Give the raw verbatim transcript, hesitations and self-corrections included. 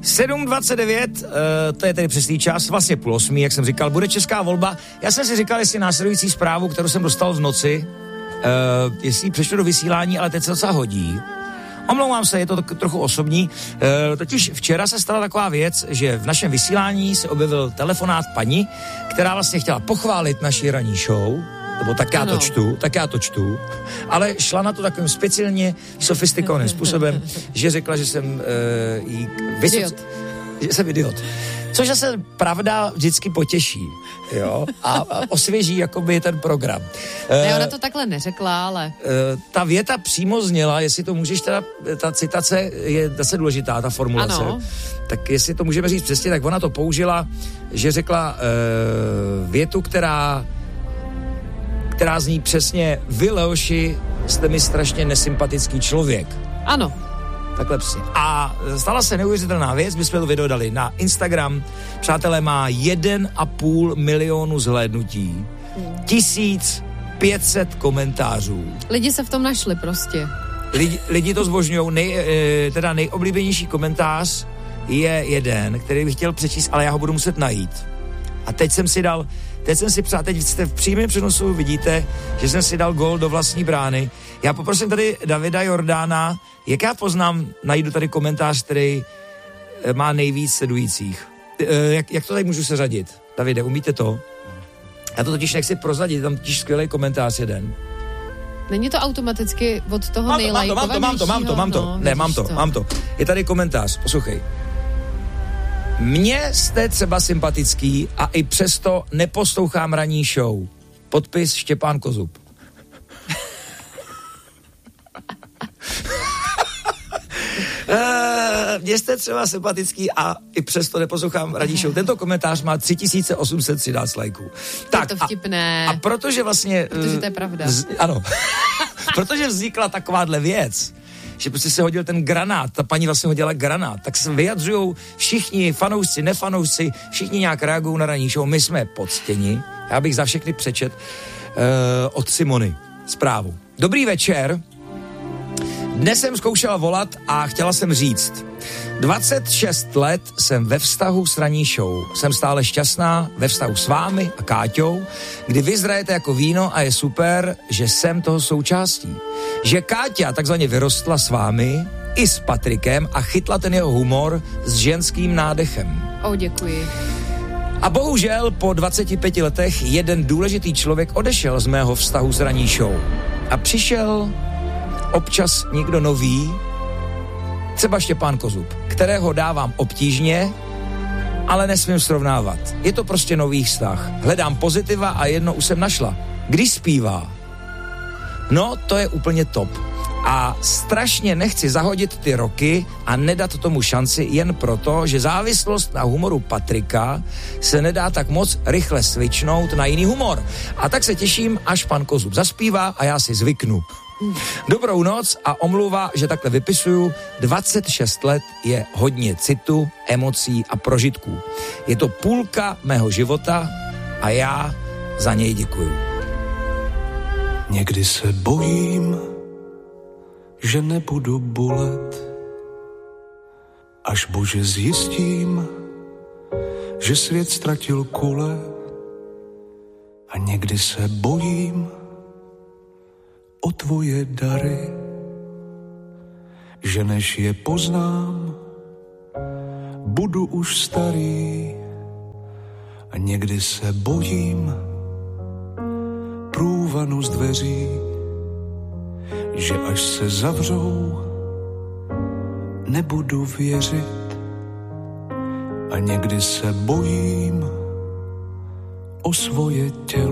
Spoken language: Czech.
sedm dvacet devět, uh, to je tedy přesný čas, vlastně půl osmí, jak jsem říkal, bude česká volba. Já jsem si říkal, jestli následující zprávu, kterou jsem dostal v noci, uh, jestli ji přečtu do vysílání, ale teď se docela hodí. Omlouvám se, je to t- trochu osobní. Uh, totiž včera se stala taková věc, že v našem vysílání se objevil telefonát paní, která vlastně chtěla pochválit naši ranní show, nebo tak já ano. to čtu, tak já to čtu, ale šla na to takovým speciálně sofistikovaným způsobem, že řekla, že jsem uh, jí vysoc... idiot. Že jsem idiot. Což zase pravda vždycky potěší, jo, a, a osvěží jakoby ten program. Ne, ona to takhle neřekla, ale... Uh, ta věta přímo zněla, jestli to můžeš teda, ta citace je zase důležitá, ta formulace. Ano. Tak jestli to můžeme říct přesně, tak ona to použila, že řekla uh, větu, která která zní přesně: vy, Leoši, jste mi strašně nesympatický člověk. Ano. Takhle přesně. A stala se neuvěřitelná věc, my jsme to video dali na Instagram. Přátelé, má jeden a půl milionu zhlédnutí. Tisíc pět set komentářů. Lidi se v tom našli prostě. Lidi, lidi to zbožňujou. Nej, teda nejoblíbenější komentář je jeden, který bych chtěl přečíst, ale já ho budu muset najít. A teď jsem si dal, teď jsem si přál, teď jste v přímém přenosu, vidíte, že jsem si dal gól do vlastní brány. Já poprosím tady Davida Jordána, jak já poznám, najdu tady komentář, který má nejvíc sledujících. Jak, jak to tady můžu seřadit? Davide, umíte to? Já to totiž nechci prozradit, tam totiž skvělý komentář jeden. Není to automaticky od toho mám to, nejlajkovanějšího? Mám to, mám to, mám to, mám to. No, ne, mám to, to, mám to. Je tady komentář, poslouchej. Mně jste třeba sympatický a i přesto neposlouchám ranní show. Podpis Štěpán Kozub. Mně jste třeba sympatický a i přesto neposlouchám ranní show. Tento komentář má tři tisíce osm set třináct lajků. Tak, je to vtipné. A, a protože vlastně... Protože to je pravda. Z, ano. Protože vznikla takováhle věc, že prostě se hodil ten granát, ta paní vlastně hodila granát, tak se vyjadřujou všichni fanoušci, nefanoušci, všichni nějak reagují na ranní show. My jsme poctěni. Já bych za všechny přečet uh, od Simony zprávu. Dobrý večer. Dnes jsem zkoušela volat a chtěla jsem říct: dvacet šest let jsem ve vztahu s ranní show. Jsem stále šťastná ve vztahu s vámi a Káťou, kdy vy zrajete jako víno a je super, že jsem toho součástí. Že Káťa takzvaně vyrostla s vámi i s Patrikem a chytla ten jeho humor s ženským nádechem. O, děkuji. A bohužel po dvaceti pěti letech jeden důležitý člověk odešel z mého vztahu s ranní show. A přišel občas někdo nový, třeba Štěpán Kozub, kterého dávám obtížně, ale nesmím srovnávat. Je to prostě nový vztah. Hledám pozitiva a jedno už jsem našla. Když zpívá, no to je úplně top. A strašně nechci zahodit ty roky a nedat tomu šanci jen proto, že závislost na humoru Patrika se nedá tak moc rychle switchnout na jiný humor. A tak se těším, až pan Kozub zaspívá a já si zvyknu. Dobrou noc a omluva, že takhle vypisuju. dvacet šest let je hodně citu, emocí a prožitků. Je to půlka mého života a já za něj děkuju. Někdy se bojím, že nebudu bolet, až bože zjistím, že svět ztratil kule. A někdy se bojím o tvoje dary, že než je poznám, budu už starý. A někdy se bojím průvanu z dveří, že až se zavřou, nebudu věřit. A někdy se bojím o svoje tělo,